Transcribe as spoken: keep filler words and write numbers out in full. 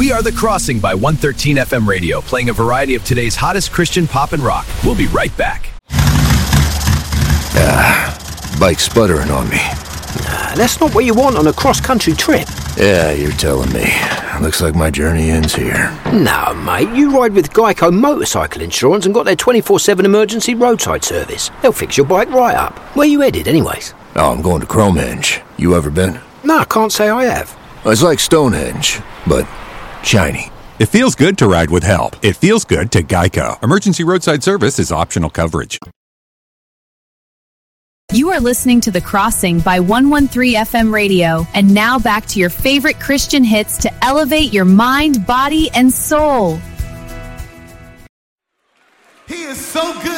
We are The Crossing by one thirteen F M radio, playing a variety of today's hottest Christian pop and rock. We'll be right back. Ah, bike sputtering on me. Nah, that's not what you want on a cross-country trip. Yeah, you're telling me. Looks like my journey ends here. No, mate, you ride with Geico Motorcycle Insurance and got their twenty-four seven emergency roadside service. They'll fix your bike right up. Where you headed, anyways? Oh, I'm going to Cromhenge. You ever been? No, I can't say I have. It's like Stonehenge, but shiny. It feels good to ride with help. It feels good to Geico. Emergency roadside service is optional coverage. You are listening to The Crossing by one thirteen F M radio. And now back to your favorite Christian hits to elevate your mind, body, and soul. He is so good.